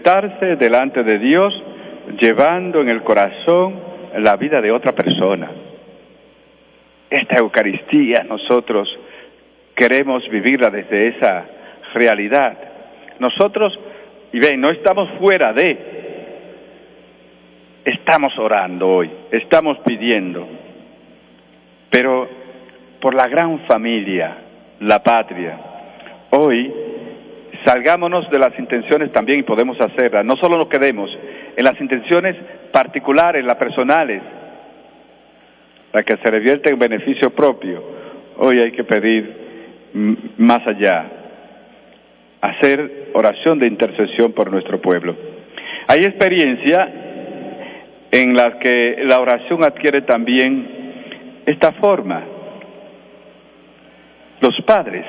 presentarse delante de Dios llevando en el corazón la vida de otra persona. Esta Eucaristía nosotros queremos vivirla desde esa realidad. Nosotros, y ven, no estamos fuera de, estamos orando hoy, estamos pidiendo, pero por la gran familia, la patria, hoy salgámonos de las intenciones también y podemos hacerlas, no solo nos quedemos en las intenciones particulares, las personales, para que se revierte en beneficio propio. Hoy hay que pedir más allá, hacer oración de intercesión por nuestro pueblo. Hay experiencia en las que la oración adquiere también esta forma. Los padres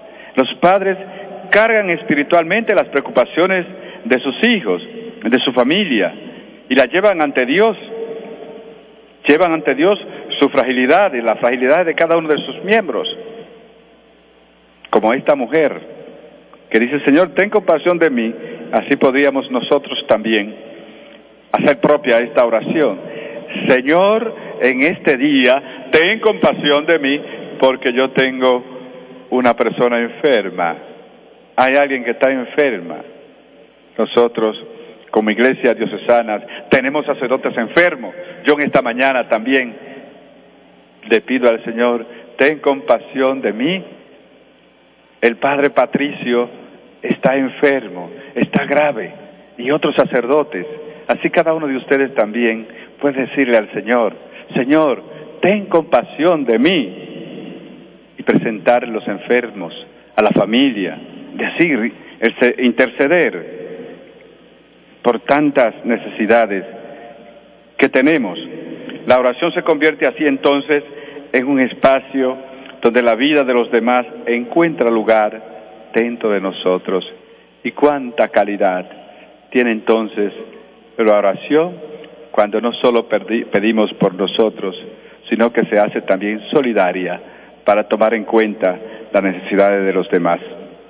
cargan espiritualmente las preocupaciones de sus hijos, de su familia, y las llevan ante Dios. Llevan ante Dios su fragilidad y la fragilidad de cada uno de sus miembros. Como esta mujer que dice: Señor, ten compasión de mí. Así podríamos nosotros también hacer propia esta oración. Señor, en este día, ten compasión de mí, porque yo tengo una persona enferma. Hay alguien que está enferma. Nosotros, como iglesia diocesana, tenemos sacerdotes enfermos. Yo en esta mañana también le pido al Señor: ten compasión de mí. El padre Patricio está enfermo, está grave, y otros sacerdotes. Así cada uno de ustedes también puede decirle al Señor: Señor, ten compasión de mí, y presentar a los enfermos, a la familia, decir, interceder por tantas necesidades que tenemos. La oración se convierte así entonces en un espacio donde la vida de los demás encuentra lugar dentro de nosotros. Y cuánta calidad tiene entonces la oración cuando no solo pedimos por nosotros, sino que se hace también solidaria para tomar en cuenta las necesidades de los demás.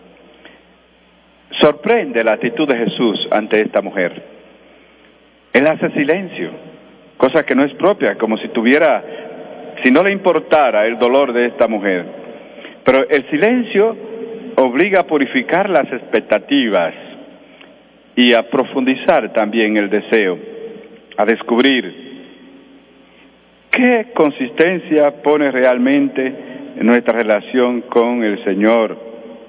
Sorprende la actitud de Jesús ante esta mujer. Él hace silencio, cosa que no es propia, como si no le importara el dolor de esta mujer. Pero el silencio obliga a purificar las expectativas y a profundizar también el deseo, a descubrir qué consistencia pone realmente en nuestra relación con el Señor.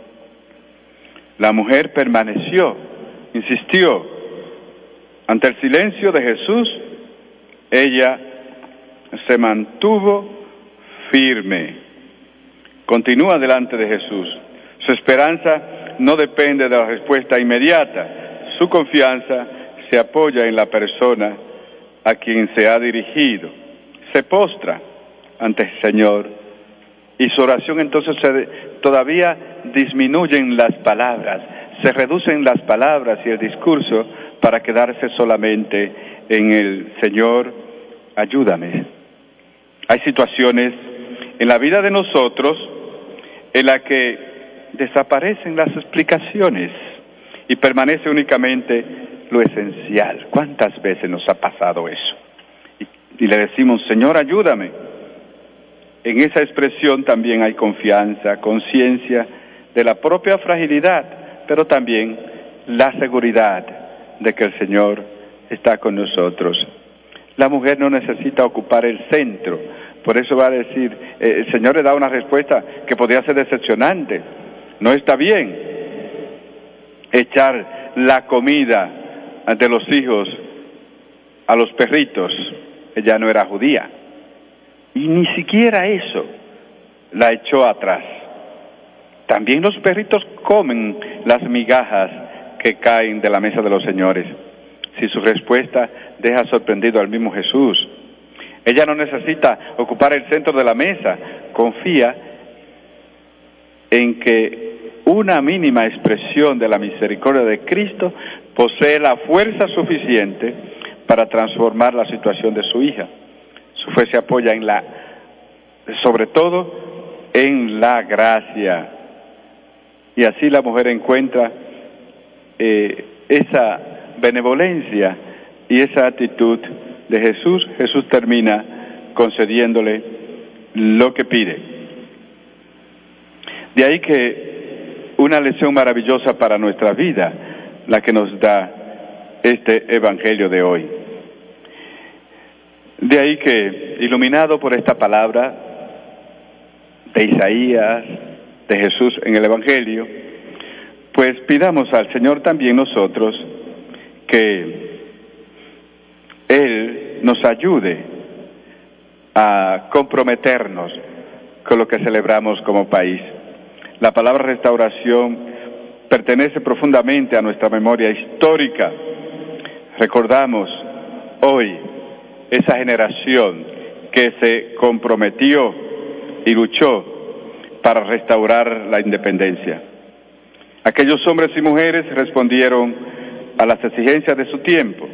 La mujer permaneció, insistió. Ante el silencio de Jesús, ella se mantuvo firme. Continúa delante de Jesús. Su esperanza no depende de la respuesta inmediata. Su confianza se apoya en la persona a quien se ha dirigido. Se postra ante el Señor. Y su oración entonces todavía disminuyen las palabras, se reducen las palabras y el discurso para quedarse solamente en el Señor, ayúdame. Hay situaciones en la vida de nosotros en la que desaparecen las explicaciones y permanece únicamente lo esencial. ¿Cuántas veces nos ha pasado eso? Y le decimos: Señor, ayúdame. En esa expresión también hay confianza, conciencia de la propia fragilidad, pero también la seguridad de que el Señor está con nosotros. La mujer no necesita ocupar el centro, por eso va a decir, el Señor le da una respuesta que podría ser decepcionante. No está bien echar la comida de los hijos a los perritos. Ella no era judía. Y ni siquiera eso la echó atrás. También los perritos comen las migajas que caen de la mesa de los señores. Si su respuesta deja sorprendido al mismo Jesús. Ella no necesita ocupar el centro de la mesa. Confía en que una mínima expresión de la misericordia de Cristo posee la fuerza suficiente para transformar la situación de su hija. Su fe se apoya sobre todo en la gracia. Y así la mujer encuentra esa benevolencia y esa actitud de Jesús, Jesús termina concediéndole lo que pide. De ahí que una lección maravillosa para nuestra vida, la que nos da este evangelio de hoy. De ahí que, iluminado por esta palabra de Isaías, de Jesús en el evangelio, pues pidamos al Señor también nosotros que Él nos ayude a comprometernos con lo que celebramos como país. La palabra restauración pertenece profundamente a nuestra memoria histórica. Recordamos hoy esa generación que se comprometió y luchó para restaurar la independencia. Aquellos hombres y mujeres respondieron a las exigencias de su tiempo.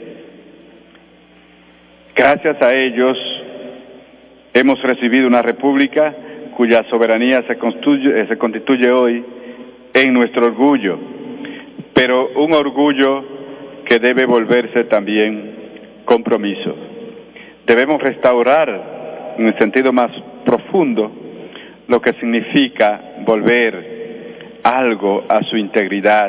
Gracias a ellos hemos recibido una república cuya soberanía se constituye hoy en nuestro orgullo, pero un orgullo que debe volverse también compromiso. Debemos restaurar en el sentido más profundo lo que significa volver algo a su integridad.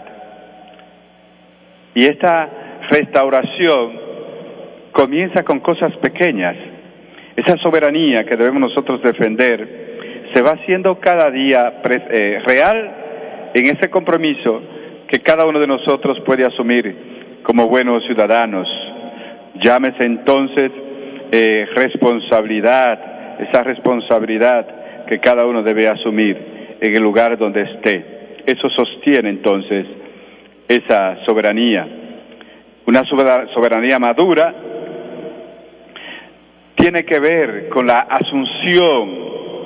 Y esta restauración comienza con cosas pequeñas. Esa soberanía que debemos nosotros defender se va haciendo cada día real en ese compromiso que cada uno de nosotros puede asumir como buenos ciudadanos. Llámese entonces responsabilidad, esa responsabilidad que cada uno debe asumir en el lugar donde esté. Eso sostiene entonces esa soberanía. Una soberanía madura tiene que ver con la asunción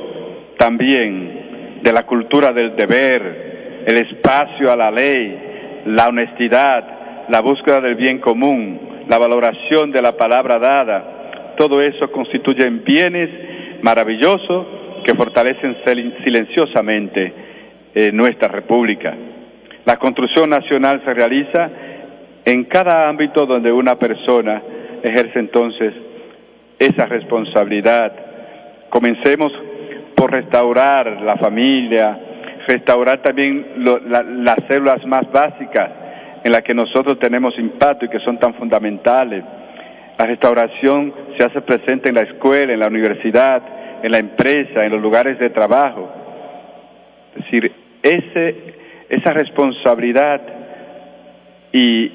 también de la cultura del deber, el espacio a la ley, la honestidad, la búsqueda del bien común, la valoración de la palabra dada. Todo eso constituyen bienes maravillosos que fortalecen silenciosamente nuestra república. La construcción nacional se realiza en cada ámbito donde una persona ejerce entonces esa responsabilidad. Comencemos por restaurar la familia, restaurar también las células más básicas en las que nosotros tenemos impacto y que son tan fundamentales. La restauración se hace presente en la escuela, en la universidad, en la empresa, en los lugares de trabajo. Es decir, esa responsabilidad y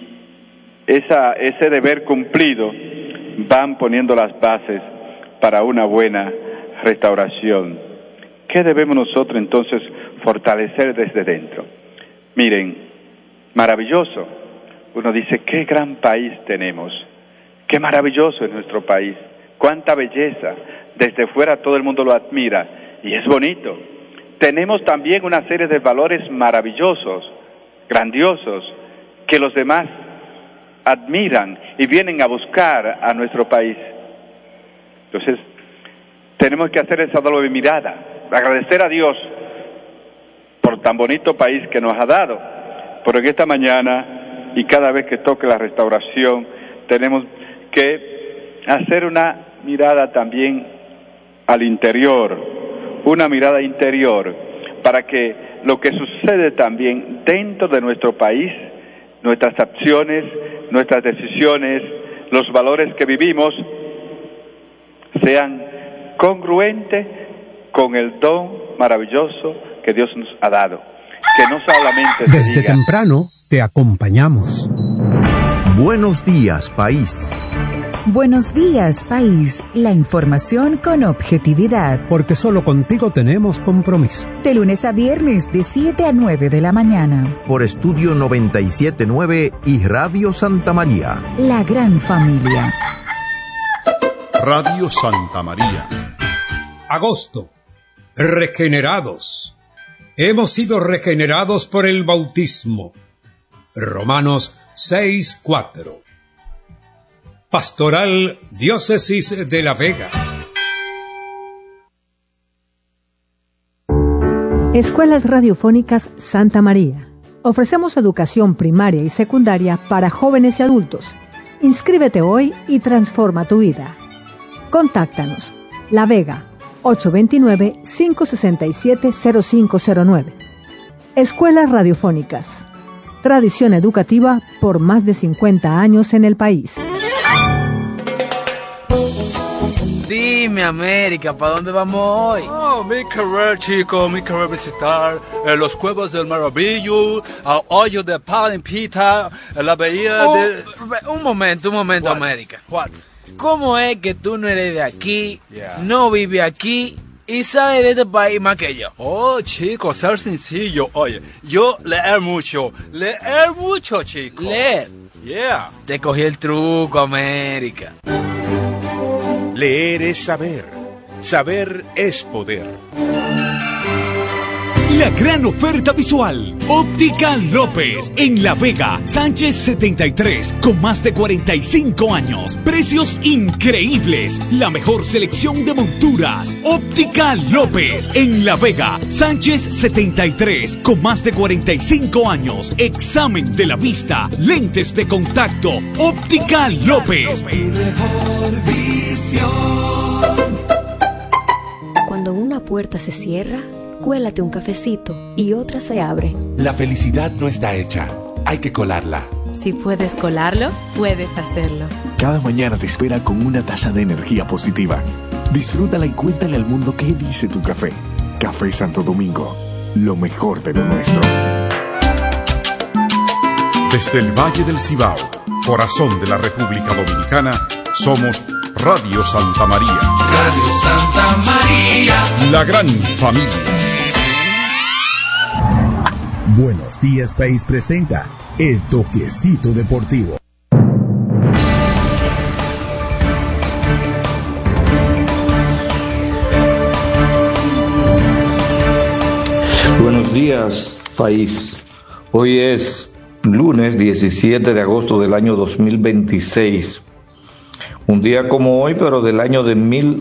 ese deber cumplido van poniendo las bases para una buena restauración. ¿Qué debemos nosotros entonces fortalecer desde dentro? Miren, maravilloso. Uno dice, qué gran país tenemos, qué maravilloso es nuestro país, cuánta belleza, desde fuera todo el mundo lo admira y es bonito. Tenemos también una serie de valores maravillosos, grandiosos, que los demás admiran y vienen a buscar a nuestro país. Entonces, tenemos que hacer esa doble mirada, agradecer a Dios por tan bonito país que nos ha dado, pero en esta mañana y cada vez que toque la restauración, tenemos que hacer una mirada también al interior, una mirada interior, para que lo que sucede también dentro de nuestro país, nuestras acciones, nuestras decisiones, los valores que vivimos, sean congruentes con el don maravilloso que Dios nos ha dado. Que no solamente se Desde diga, temprano te acompañamos. Buenos días, país. Buenos días, país. La información con objetividad. Porque solo contigo tenemos compromiso. De lunes a viernes, de 7 a 9 de la mañana. Por Estudio 97.9 y Radio Santa María. La gran familia. Radio Santa María. Agosto. Regenerados. Hemos sido regenerados por el bautismo. Romanos 6:4. Pastoral Diócesis de La Vega. Escuelas Radiofónicas Santa María. Ofrecemos educación primaria y secundaria para jóvenes y adultos. Inscríbete hoy y transforma tu vida. Contáctanos. La Vega, 829-567-0509. Escuelas Radiofónicas. Tradición educativa por más de 50 años en el país. Dime, América, ¿para dónde vamos hoy? Mi querer visitar los Cuevas del Maravillo, el hoyo de Palimpita, la bahía de... Un momento, What? América. What? ¿Cómo es que tú no eres de aquí, Yeah. no vives aquí y sabes de este país más que yo? Oh, chico, ser sencillo. Oye, yo leer mucho, chico. Leer. Yeah. Te cogí el truco, América. Leer es saber. Saber es poder. La gran oferta visual. Óptica López en La Vega, Sánchez 73, con más de 45 años. Precios increíbles. La mejor selección de monturas. Óptica López en La Vega, Sánchez 73, con más de 45 años. Examen de la vista, lentes de contacto. Óptica López. Cuando una puerta se cierra, cuélate un cafecito y otra se abre. La felicidad no está hecha, hay que colarla. Si puedes colarlo, puedes hacerlo. Cada mañana te espera con una taza de energía positiva. Disfrútala y cuéntale al mundo qué dice tu café. Café Santo Domingo, lo mejor de lo nuestro. Desde el Valle del Cibao, corazón de la República Dominicana, somos Radio Santa María. Radio Santa María. La gran familia. Buenos Días País presenta El Toquecito Deportivo. Buenos días, país. Hoy es lunes 17 de agosto del año 2026. Un día como hoy, pero del año de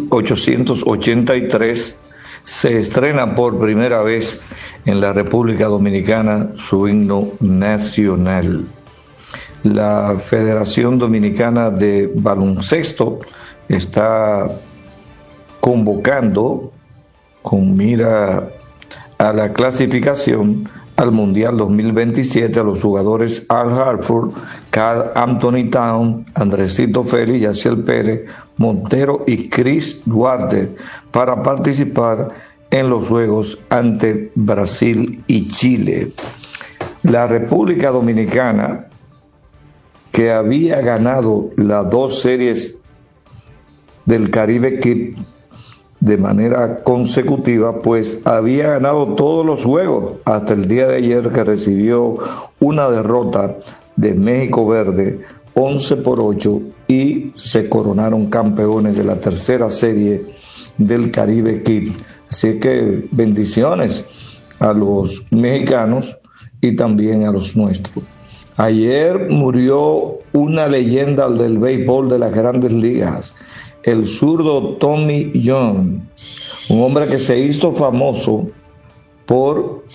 1883, se estrena por primera vez en la República Dominicana su himno nacional. La Federación Dominicana de Baloncesto está convocando, con mira a la clasificación al Mundial 2027, a los jugadores Al Hartford, Carl Anthony Town, Andresito Félix, Yaciel Pérez, Montero y Chris Duarte para participar en los Juegos ante Brasil y Chile. La República Dominicana, que había ganado las dos series del Caribe Cup de manera consecutiva, pues había ganado todos los juegos hasta el día de ayer, que recibió una derrota de México Verde 11-8 y se coronaron campeones de la tercera serie del Caribe Cup. Así que bendiciones a los mexicanos y también a los nuestros. Ayer murió una leyenda del béisbol de las Grandes Ligas, el zurdo Tommy John, un hombre que se hizo famoso por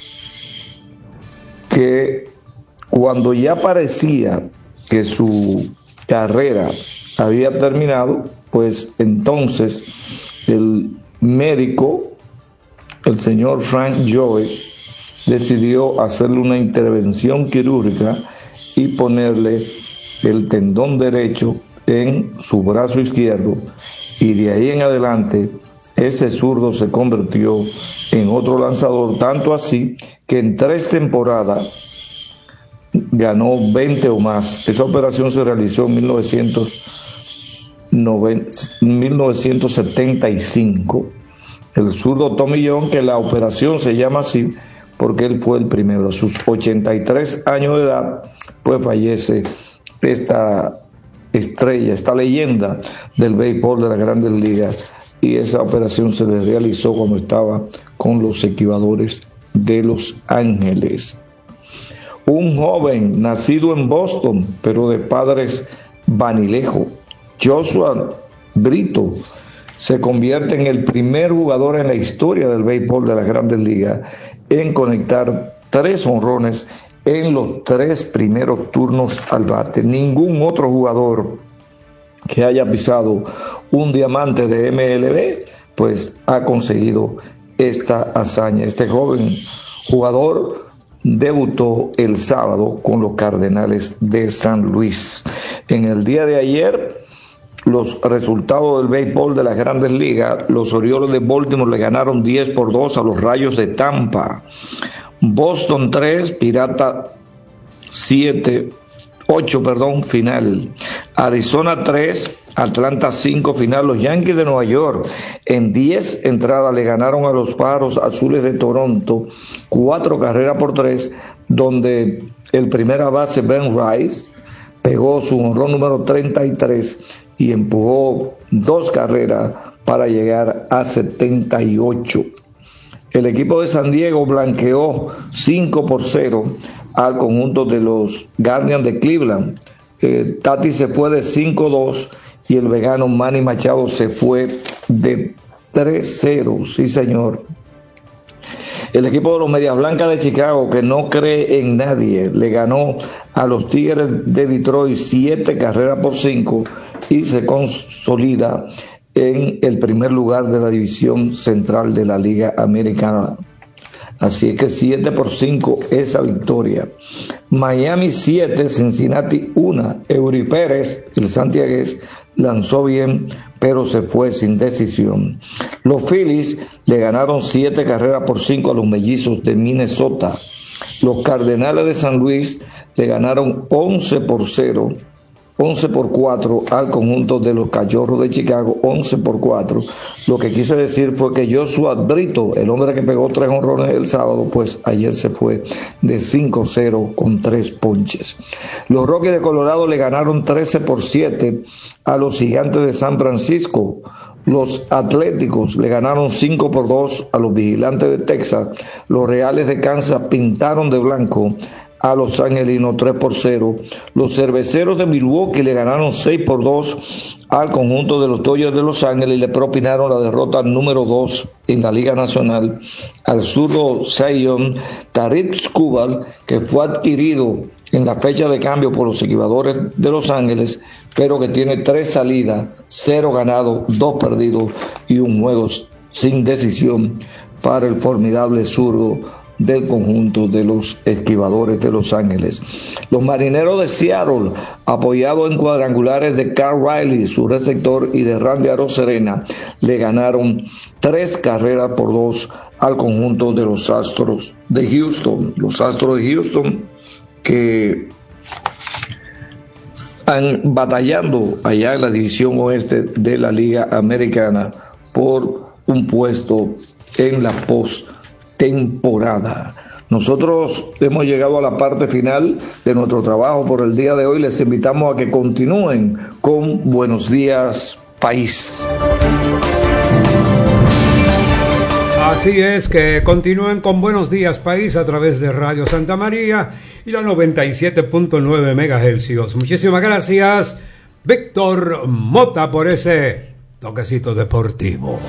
que cuando ya parecía que su carrera había terminado, pues entonces el médico, el señor Frank Joy, decidió hacerle una intervención quirúrgica y ponerle el tendón derecho en su brazo izquierdo, y de ahí en adelante ese zurdo se convirtió en otro lanzador, tanto así que en 3 temporadas ganó 20 o más. Esa operación se realizó en 1975. El zurdo Tommy John, que la operación se llama así porque él fue el primero. A sus 83 años de edad, pues fallece esta estrella, esta leyenda del béisbol de las Grandes Ligas, y esa operación se le realizó cuando estaba con los Equibadores de Los Ángeles. Un joven nacido en Boston, pero de padres vanilejos, Joshua Brito, se convierte en el primer jugador en la historia del béisbol de las Grandes Ligas en conectar 3 jonrones en los 3 primeros turnos al bate. Ningún otro jugador que haya pisado un diamante de MLB, pues ha conseguido esta hazaña. Este joven jugador debutó el sábado con los Cardenales de San Luis. En el día de ayer, los resultados del béisbol de las Grandes Ligas: los Orioles de Baltimore le ganaron 10-2 a los Rayos de Tampa. Boston 3, Pirata 8, final. Arizona 3, Atlanta 5, final. Los Yankees de Nueva York en 10 entradas le ganaron a los Pájaros Azules de Toronto 4-3, donde el primera base Ben Rice pegó su jonrón número 33 y empujó 2 carreras para llegar a 78. El equipo de San Diego blanqueó 5-0 al conjunto de los Guardians de Cleveland. Tati se fue de 5-2 y el vegano Manny Machado se fue de 3-0. Sí, señor. El equipo de los Medias Blancas de Chicago, que no cree en nadie, le ganó a los Tigres de Detroit 7-5 y se consolida en el primer lugar de la división central de la Liga Americana. Así es que 7-5 esa victoria. Miami 7, Cincinnati 1. Eury Pérez, el santiagués, lanzó bien, pero se fue sin decisión. Los Phillies le ganaron 7-5 a los Mellizos de Minnesota. Los Cardenales de San Luis le ganaron 11-4 al conjunto de los Cachorros de Chicago, 11-4. Lo que quise decir fue que Joshua Brito, el hombre que pegó 3 jonrones el sábado, pues ayer se fue de 5-0 con 3 ponches. Los Rockies de Colorado le ganaron 13-7 a los Gigantes de San Francisco. Los Atléticos le ganaron 5-2 a los Vigilantes de Texas. Los Reales de Kansas pintaron de blanco a los Angelinos 3-0. Los Cerveceros de Milwaukee le ganaron 6-2 al conjunto de los Dodgers de Los Ángeles y le propinaron la derrota número 2 en la Liga Nacional al zurdo Zion Tarik Skubal, que fue adquirido en la fecha de cambio por los Equibadores de Los Ángeles, pero que tiene 3 salidas, 0 ganados, 2 perdidos y 1 juego sin decisión para el formidable zurdo del conjunto de los Esquivadores de Los Ángeles. Los Marineros de Seattle, apoyados en cuadrangulares de Carl Riley, su receptor, y de Randy Arozarena, le ganaron 3-2 al conjunto de los Astros de Houston. Los Astros de Houston que están batallando allá en la división oeste de la Liga Americana por un puesto en la postemporada. Nosotros hemos llegado a la parte final de nuestro trabajo por el día de hoy. Les invitamos a que continúen con Buenos Días País. Así es, que continúen con Buenos Días País a través de Radio Santa María y la 97.9 MHz. Muchísimas gracias, Víctor Mota, por ese toquecito deportivo.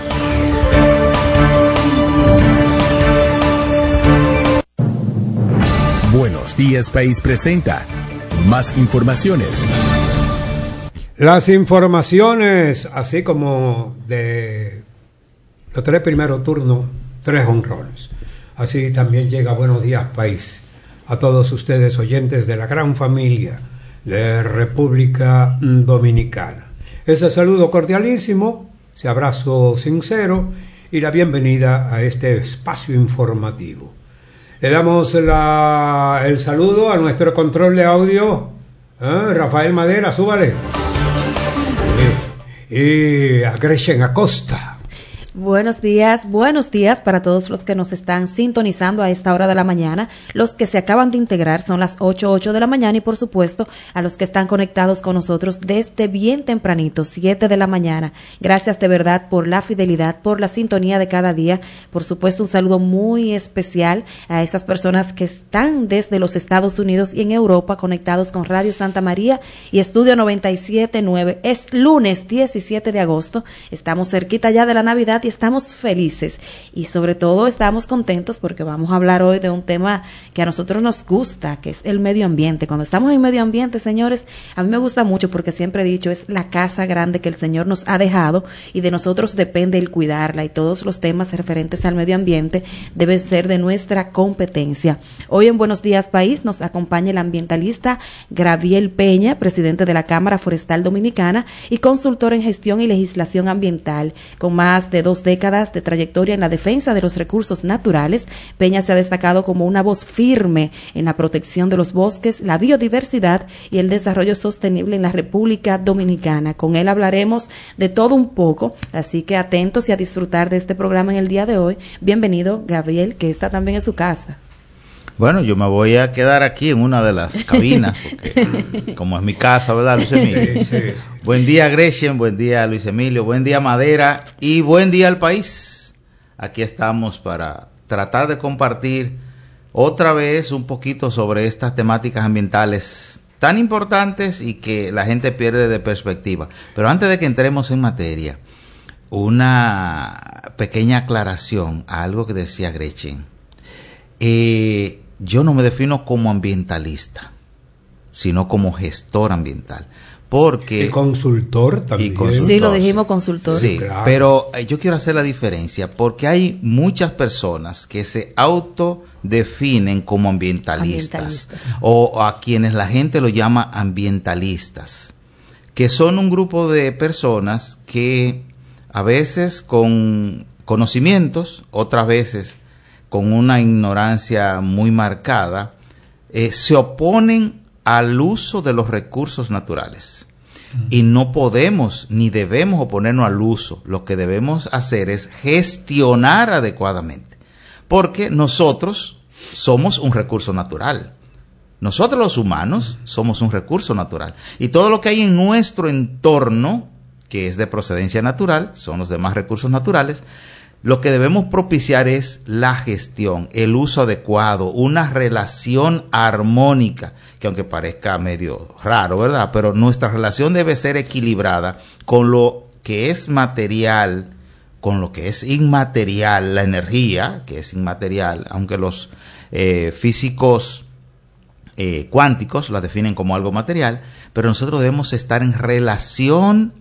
Buenos Días País presenta más informaciones. Las informaciones, así como de los 3 primeros turnos, 3 jonrones. Así también llega Buenos Días País a todos ustedes, oyentes de la gran familia de República Dominicana. Ese saludo cordialísimo, ese abrazo sincero y la bienvenida a este espacio informativo. Le damos el saludo a nuestro control de audio, Rafael Madera, súbale. Y a Gretchen Acosta. Buenos días para todos los que nos están sintonizando a esta hora de la mañana. Los que se acaban de integrar son las 8 de la mañana y por supuesto a los que están conectados con nosotros desde bien tempranito, 7 de la mañana. Gracias de verdad por la fidelidad, por la sintonía de cada día. Por supuesto, un saludo muy especial a esas personas que están desde los Estados Unidos y en Europa conectados con Radio Santa María y Estudio 97.9. Es lunes 17 de agosto. Estamos cerquita ya de la Navidad y estamos felices y sobre todo estamos contentos porque vamos a hablar hoy de un tema que a nosotros nos gusta, que es el medio ambiente. Cuando estamos en medio ambiente, señores, a mí me gusta mucho porque siempre he dicho, es la casa grande que el Señor nos ha dejado y de nosotros depende el cuidarla, y todos los temas referentes al medio ambiente deben ser de nuestra competencia. Hoy en Buenos Días País nos acompaña el ambientalista Gabriel Peña, presidente de la Cámara Forestal Dominicana y consultor en gestión y legislación ambiental. Con más de 2 décadas de trayectoria en la defensa de los recursos naturales, Peña se ha destacado como una voz firme en la protección de los bosques, la biodiversidad y el desarrollo sostenible en la República Dominicana. Con él hablaremos de todo un poco, así que atentos y a disfrutar de este programa en el día de hoy. Bienvenido, Gabriel, que está también en su casa. Bueno, yo me voy a quedar aquí en una de las cabinas, porque como es mi casa, ¿verdad, Luis Emilio? Sí. Buen día, Gretchen, buen día, Luis Emilio, buen día, Madera, y buen día al país. Aquí estamos para tratar de compartir otra vez un poquito sobre estas temáticas ambientales tan importantes y que la gente pierde de perspectiva. Pero antes de que entremos en materia, una pequeña aclaración a algo que decía Gretchen. Yo no me defino como ambientalista, sino como gestor ambiental. Porque y consultor también. Sí, lo dijimos, consultor. Sí, claro. Pero yo quiero hacer la diferencia porque hay muchas personas que se autodefinen como ambientalistas. O a quienes la gente lo llama ambientalistas, que son un grupo de personas que a veces con conocimientos, otras veces con una ignorancia muy marcada, se oponen al uso de los recursos naturales. Y no podemos ni debemos oponernos al uso. Lo que debemos hacer es gestionar adecuadamente, porque nosotros somos un recurso natural. Nosotros los humanos somos un recurso natural. Y todo lo que hay en nuestro entorno, que es de procedencia natural, son los demás recursos naturales. Lo que debemos propiciar es la gestión, el uso adecuado, una relación armónica, que aunque parezca medio raro, ¿verdad? Pero nuestra relación debe ser equilibrada con lo que es material, con lo que es inmaterial, la energía, que es inmaterial, aunque los físicos cuánticos la definen como algo material, pero nosotros debemos estar en relación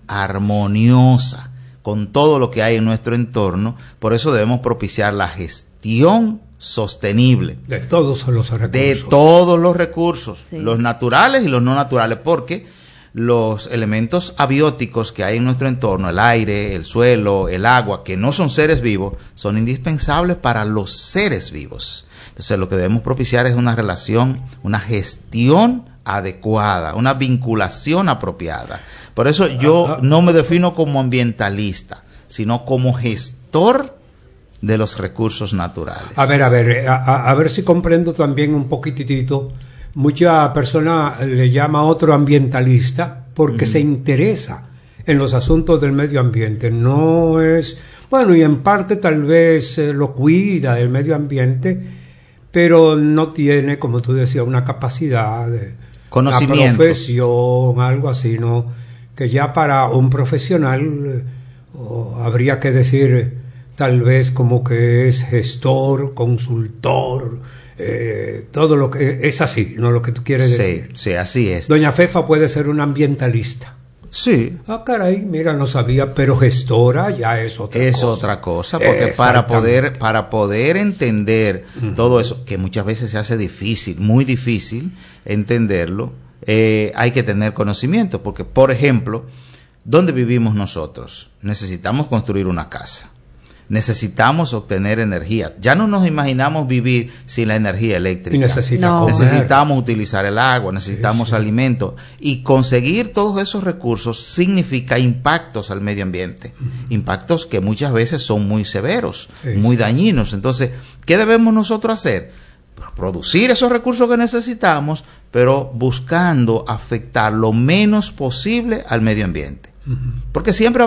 armoniosa con todo lo que hay en nuestro entorno. Por eso debemos propiciar la gestión sostenible de todos los recursos. De todos los recursos, sí, los naturales y los no naturales, porque los elementos abióticos que hay en nuestro entorno, el aire, el suelo, el agua, que no son seres vivos, son indispensables para los seres vivos. Entonces lo que debemos propiciar es una relación, una gestión adecuada, una vinculación apropiada. Por eso yo no me defino como ambientalista, sino como gestor de los recursos naturales. A ver si comprendo también un poquitito. Mucha persona le llama a otro ambientalista porque se interesa en los asuntos del medio ambiente. No es, bueno, y en parte tal vez lo cuida el medio ambiente, pero no tiene, como tú decías, una capacidad de conocimiento, una profesión, algo así, ¿no? Que ya para un profesional habría que decir tal vez como que es gestor, consultor, todo lo que es así, ¿no? Lo que tú quieres decir. Sí, así es. Doña Fefa puede ser una ambientalista. Sí. Ah, caray, mira, no sabía, pero gestora ya es otra cosa. Es otra cosa, porque para poder entender todo eso, que muchas veces se hace difícil, muy difícil entenderlo, hay que tener conocimiento, porque, por ejemplo, ¿dónde vivimos nosotros? Necesitamos construir una casa. Necesitamos obtener energía. Ya no nos imaginamos vivir sin la energía eléctrica. Y necesitamos utilizar el agua, necesitamos alimento. Y conseguir todos esos recursos significa impactos al medio ambiente. Impactos que muchas veces son muy severos, muy dañinos. Entonces, ¿qué debemos nosotros hacer? Producir esos recursos que necesitamos, pero buscando afectar lo menos posible al medio ambiente. Porque siempre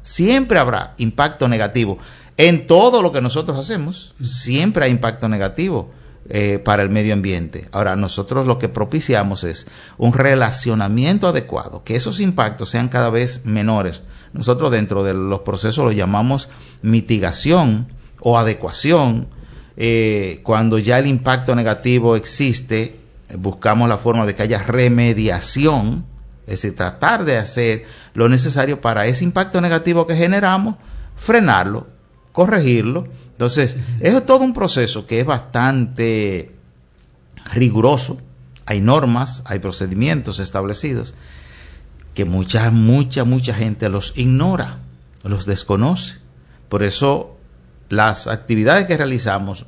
habrá impacto negativo. En todo lo que nosotros hacemos, siempre hay impacto negativo. para el medio ambiente. Ahora, nosotros lo que propiciamos es un relacionamiento adecuado, que esos impactos sean cada vez menores. Nosotros dentro de los procesos lo llamamos mitigación o adecuación. Cuando ya el impacto negativo existe, buscamos la forma de que haya remediación, es decir, tratar de hacer lo necesario para ese impacto negativo que generamos, frenarlo, corregirlo. Entonces, eso es todo un proceso que es bastante riguroso. Hay normas, hay procedimientos establecidos que mucha gente los ignora, los desconoce. Por eso, las actividades que realizamos,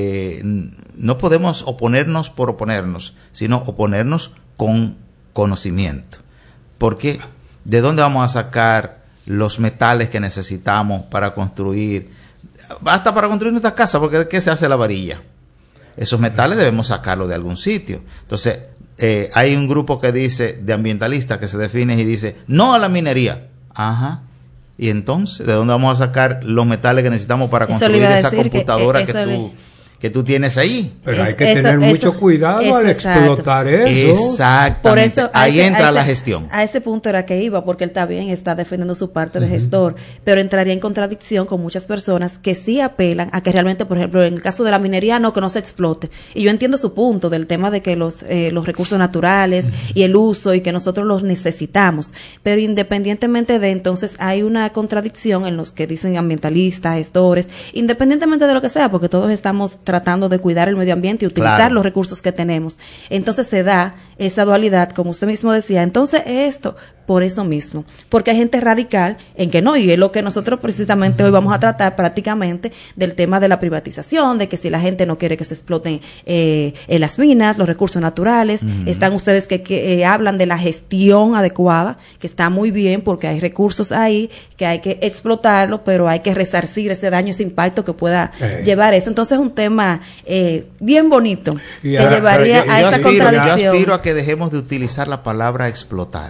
no podemos oponernos por oponernos, sino oponernos con conocimiento. Porque, ¿de dónde vamos a sacar los metales que necesitamos para construir? Hasta para construir nuestra casa, porque ¿de qué se hace la varilla? Esos metales debemos sacarlos de algún sitio. Entonces, hay un grupo que dice, de ambientalistas, que se define y dice, no a la minería. Ajá. Y entonces, ¿de dónde vamos a sacar los metales que necesitamos para construir esa computadora que tú tienes ahí? Pero hay que tener mucho cuidado al explotar eso. Exactamente. Por eso, ahí entra la gestión. A ese punto era que iba, porque él también está defendiendo su parte de gestor, pero entraría en contradicción con muchas personas que sí apelan a que realmente, por ejemplo, en el caso de la minería, no, que no se explote. Y yo entiendo su punto del tema de que los recursos naturales y el uso y que nosotros los necesitamos, pero independientemente de, entonces hay una contradicción en los que dicen ambientalistas, gestores, independientemente de lo que sea, porque todos estamos tratando de cuidar el medio ambiente y utilizar los recursos que tenemos. Entonces se da esa dualidad, como usted mismo decía. Entonces esto, por eso mismo, porque hay gente radical en que no, y es lo que nosotros precisamente hoy vamos a tratar prácticamente del tema de la privatización, de que si la gente no quiere que se exploten las minas, los recursos naturales, están ustedes que hablan de la gestión adecuada, que está muy bien porque hay recursos ahí, que hay que explotarlo, pero hay que resarcir ese daño, ese impacto que pueda llevar eso. Entonces es un tema bien bonito que llevaría a esa contradicción. Yo aspiro a que dejemos de utilizar la palabra explotar.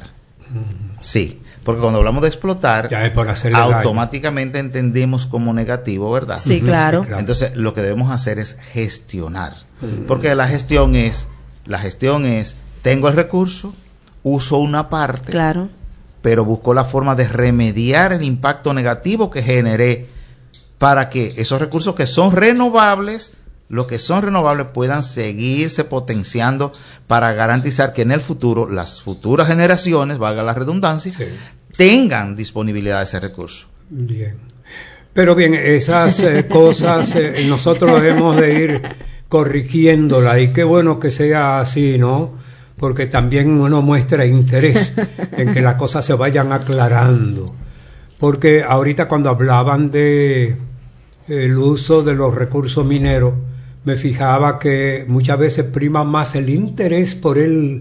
Sí, porque cuando hablamos de explotar, automáticamente entendemos como negativo, ¿verdad? Sí, claro. Entonces, lo que debemos hacer es gestionar. Porque la gestión es, tengo el recurso, uso una parte, claro, pero busco la forma de remediar el impacto negativo que generé para que esos recursos que son renovables, los que son renovables puedan seguirse potenciando para garantizar que en el futuro, las futuras generaciones, valga la redundancia, tengan disponibilidad de ese recurso. Bien. Pero bien, esas cosas nosotros debemos de ir corrigiéndolas, y qué bueno que sea así, ¿no? Porque también uno muestra interés en que las cosas se vayan aclarando. Porque ahorita cuando hablaban de el uso de los recursos mineros, me fijaba que muchas veces prima más el interés por el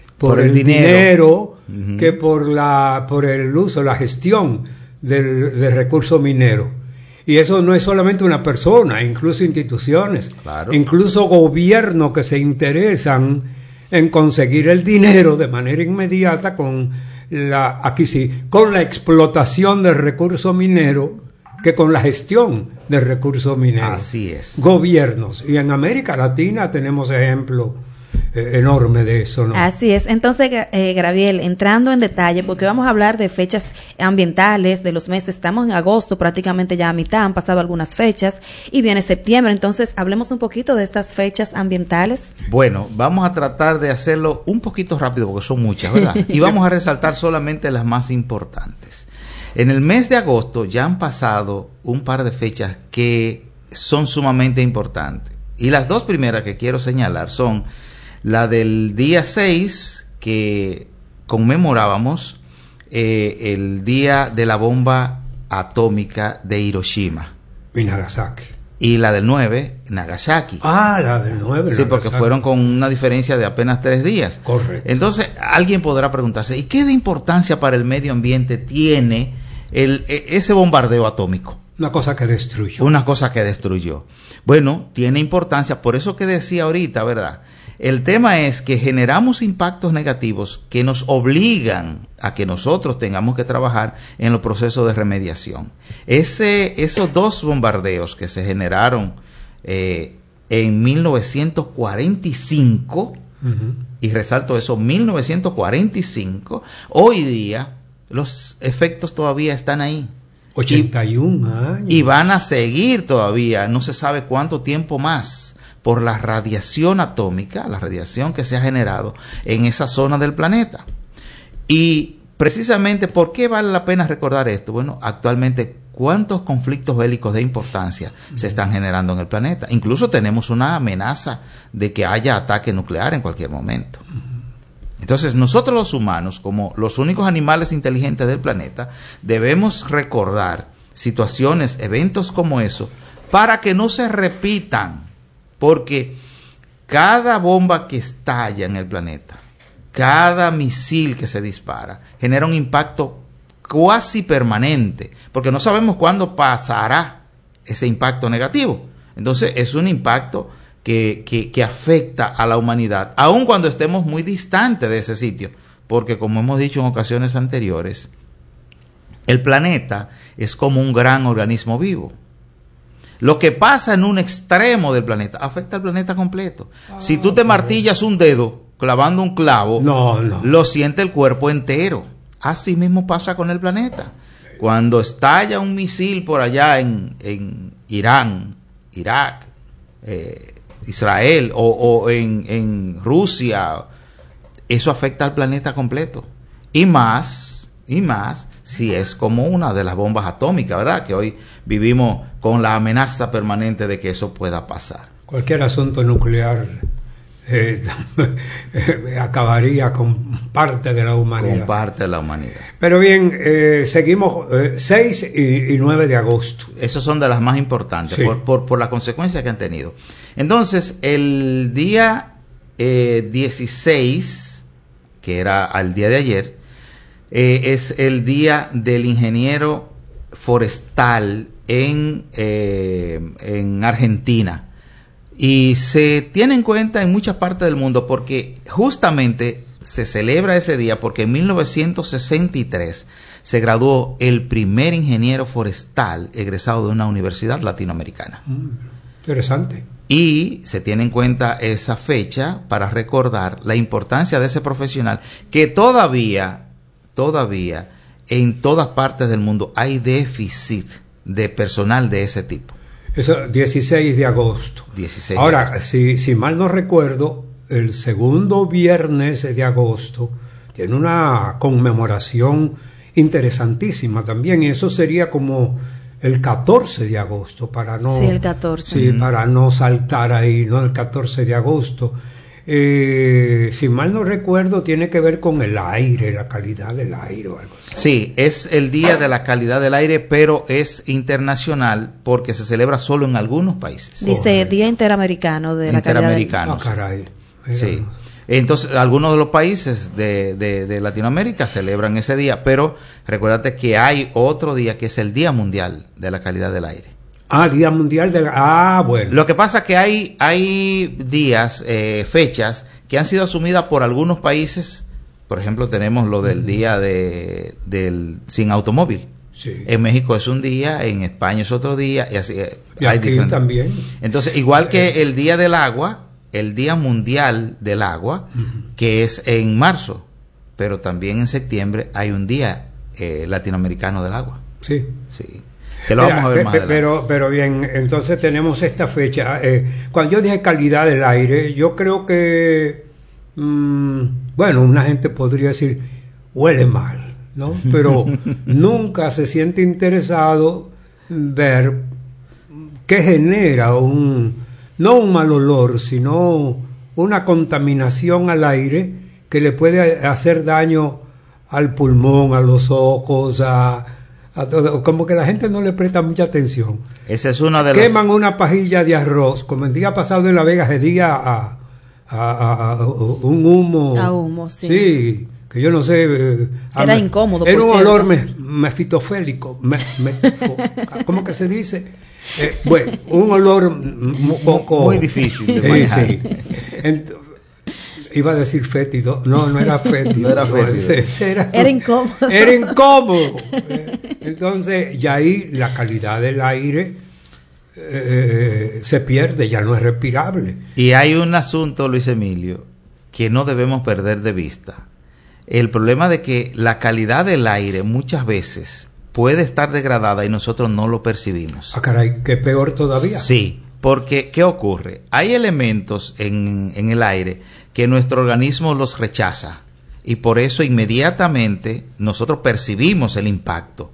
dinero que por el uso, la gestión del recurso minero. Y eso no es solamente una persona, incluso instituciones, incluso gobiernos que se interesan en conseguir el dinero de manera inmediata con la explotación del recurso minero, que con la gestión de recursos mineros. Así es. Gobiernos. Y en América Latina tenemos ejemplos enormes de eso, ¿no? Así es. Entonces, Graviel, entrando en detalle, porque vamos a hablar de fechas ambientales, de los meses, estamos en agosto, prácticamente ya a mitad, han pasado algunas fechas, y viene septiembre, entonces hablemos un poquito de estas fechas ambientales. Bueno, vamos a tratar de hacerlo un poquito rápido, porque son muchas, ¿verdad? Y vamos a resaltar solamente las más importantes. En el mes de agosto ya han pasado un par de fechas que son sumamente importantes. Y las dos primeras que quiero señalar son la del día 6, que conmemorábamos el día de la bomba atómica de Hiroshima. Y Nagasaki. Y la del 9, Nagasaki. Ah, la del 9. Sí, porque fueron con una diferencia de apenas 3 días. Correcto. Entonces, alguien podrá preguntarse, ¿y qué de importancia para el medio ambiente tiene ese bombardeo atómico? Una cosa que destruyó. Una cosa que destruyó. Bueno, tiene importancia, por eso que decía ahorita, ¿verdad? El tema es que generamos impactos negativos que nos obligan a que nosotros tengamos que trabajar en los procesos de remediación. Esos 2 bombardeos que se generaron en en 1945, y resalto eso, 1945, hoy día los efectos todavía están ahí. 81 años. Y van a seguir todavía, no se sabe cuánto tiempo más, por la radiación atómica, la radiación que se ha generado en esa zona del planeta. Y precisamente, ¿por qué vale la pena recordar esto? Bueno, actualmente, ¿cuántos conflictos bélicos de importancia se están generando en el planeta? Incluso tenemos una amenaza de que haya ataque nuclear en cualquier momento. Entonces, nosotros los humanos, como los únicos animales inteligentes del planeta, debemos recordar situaciones, eventos como eso, para que no se repitan, porque cada bomba que estalla en el planeta, cada misil que se dispara, genera un impacto cuasi permanente, porque no sabemos cuándo pasará ese impacto negativo. Entonces, es un impacto que afecta a la humanidad, aun cuando estemos muy distantes de ese sitio, porque como hemos dicho en ocasiones anteriores, el planeta es como un gran organismo vivo. Lo que pasa en un extremo del planeta afecta al planeta completo. Si tú te martillas un dedo clavando un clavo, lo siente el cuerpo entero. Así mismo pasa con el planeta. Cuando estalla un misil por allá en Irán, Irak, Israel o en Rusia, eso afecta al planeta completo. Y más si es como una de las bombas atómicas, ¿verdad? Que hoy vivimos con la amenaza permanente de que eso pueda pasar. Cualquier asunto nuclear acabaría con parte de la humanidad. Con parte de la humanidad. Pero bien, seguimos 6 y 9 de agosto. Esos son de las más importantes, sí, por la consecuencia que han tenido. Entonces, el día 16, que era al día de ayer, es el día del ingeniero forestal en Argentina. Y se tiene en cuenta en muchas partes del mundo porque justamente se celebra ese día porque en 1963 se graduó el primer ingeniero forestal egresado de una universidad latinoamericana. Interesante. Y se tiene en cuenta esa fecha para recordar la importancia de ese profesional que todavía en todas partes del mundo hay déficit de personal de ese tipo. Eso, 16 de agosto. 16 Ahora, de agosto. Si mal no recuerdo, el segundo viernes de agosto tiene una conmemoración interesantísima también, y eso sería como el 14 de agosto, para no... Sí, el 14. Sí, para no saltar ahí, ¿no? El 14 de agosto. Si mal no recuerdo, tiene que ver con el aire, la calidad del aire o algo así. Sí, es el Día de la Calidad del Aire, pero es internacional porque se celebra solo en algunos países. Dice Día Interamericano de la Calidad del Aire. Ah, caray. Sí. Entonces, algunos de los países de Latinoamérica celebran ese día, pero recuérdate que hay otro día que es el Día Mundial de la Calidad del Aire. Día Mundial de la... bueno. Lo que pasa es que hay días, fechas, que han sido asumidas por algunos países. Por ejemplo, tenemos lo del día del sin automóvil. Sí. En México es un día, en España es otro día, y así y hay aquí también. Entonces, igual que el Día del Agua, el Día Mundial del Agua, que es en marzo, pero también en septiembre hay un Día Latinoamericano del Agua. Sí. Sí. Que lo vamos a ver más adelante. Pero bien, entonces tenemos esta fecha. Cuando yo dije calidad del aire, yo creo que, bueno, una gente podría decir, huele mal, ¿no? Pero nunca se siente interesado ver qué genera no un mal olor, sino una contaminación al aire que le puede hacer daño al pulmón, a los ojos, a todo, como que la gente no le presta mucha atención. Esa es una de las... Queman una pajilla de arroz, como el día pasado en La Vega se día a un humo. A humo, sí. Sí, que yo no sé. Era incómodo, era por un cierto. olor mefitofélico. ¿Cómo que se dice? Bueno, un olor un poco... Muy difícil de manejar. Sí. Iba a decir fétido. No era fétido. No era fétido. Era incómodo. Era incómodo. Entonces, ya ahí la calidad del aire se pierde, ya no es respirable. Y hay un asunto, Luis Emilio, que no debemos perder de vista. El problema de que la calidad del aire muchas veces puede estar degradada y nosotros no lo percibimos. Ah, caray, que peor todavía. Sí, porque ¿qué ocurre? Hay elementos en el aire que nuestro organismo los rechaza y por eso inmediatamente nosotros percibimos el impacto.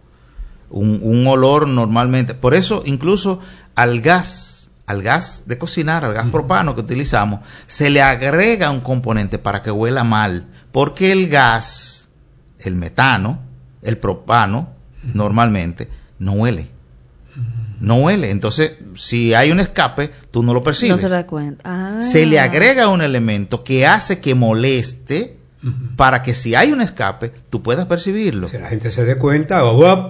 Un olor normalmente, por eso incluso al gas de cocinar, al gas propano que utilizamos, se le agrega un componente para que huela mal, porque el gas, el metano, el propano, normalmente no huele. No huele. Entonces, si hay un escape, tú no lo percibes. No se da cuenta. Se le agrega un elemento que hace que moleste para que si hay un escape, tú puedas percibirlo. Si la gente se dé cuenta,